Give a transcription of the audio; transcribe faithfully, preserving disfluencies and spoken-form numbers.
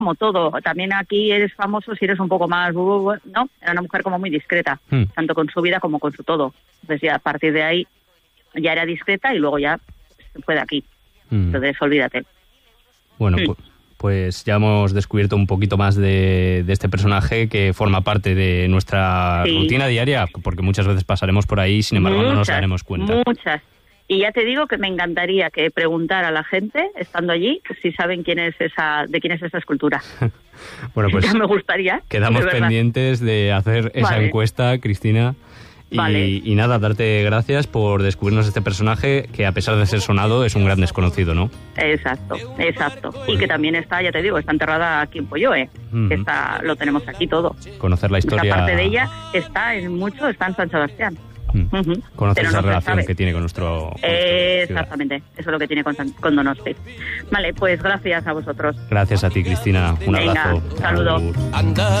como todo. También aquí eres famoso si eres un poco más... ¿no? Era una mujer como muy discreta, mm. tanto con su vida como con su todo. Entonces ya a partir de ahí ya era discreta y luego ya se fue de aquí. Mm. Entonces olvídate. Bueno, mm. pues, pues ya hemos descubierto un poquito más de, de este personaje que forma parte de nuestra sí. rutina diaria, porque muchas veces pasaremos por ahí, sin embargo muchas, no nos daremos cuenta. Muchas. Y ya te digo que me encantaría que preguntara a la gente, estando allí, si saben quién es esa, de quién es esa escultura. Bueno, pues ya me gustaría. Quedamos de pendientes de hacer esa vale. encuesta, Cristina. Y, vale. y nada, darte gracias por descubrirnos este personaje que, a pesar de ser sonado, es un gran desconocido, ¿no? Exacto, exacto. Y que también está, ya te digo, está enterrada aquí en Polloe. Uh-huh. Que está, lo tenemos aquí todo. Conocer la historia... Esa parte de ella está en mucho, está en San Sebastián. Mm. Uh-huh. Conocer esa no relación que tiene con nuestro... Con eh, exactamente, eso es lo que tiene con, con Donosti. Vale, pues gracias a vosotros. Gracias a ti, Cristina. Un Venga, abrazo. Saludo.